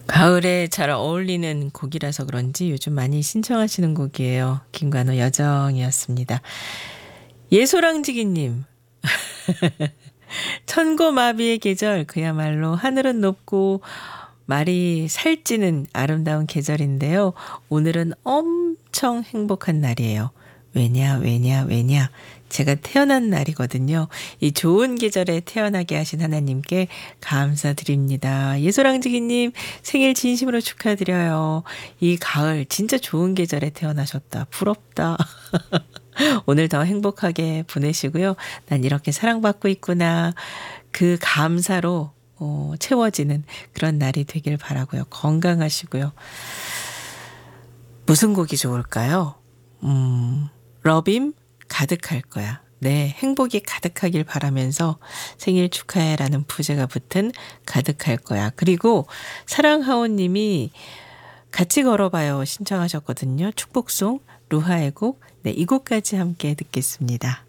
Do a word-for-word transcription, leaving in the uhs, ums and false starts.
가을에 잘 어울리는 곡이라서 그런지 요즘 많이 신청하시는 곡이에요. 김관호 여정이었습니다. 예소랑지기님. 천고마비의 계절, 그야말로 하늘은 높고 말이 살찌는 아름다운 계절인데요. 오늘은 엄청 행복한 날이에요. 왜냐 왜냐 왜냐 제가 태어난 날이거든요. 이 좋은 계절에 태어나게 하신 하나님께 감사드립니다. 예소랑지기님 생일 진심으로 축하드려요. 이 가을 진짜 좋은 계절에 태어나셨다. 부럽다. 오늘 더 행복하게 보내시고요. 난 이렇게 사랑받고 있구나. 그 감사로 어, 채워지는 그런 날이 되길 바라고요. 건강하시고요. 무슨 곡이 좋을까요? 음, 러빔 가득할 거야. 네, 행복이 가득하길 바라면서 생일 축하해라는 부제가 붙은 가득할 거야. 그리고 사랑하오님이 같이 걸어봐요 신청하셨거든요. 축복송 루하의 곡. 네, 이 곡까지 함께 듣겠습니다.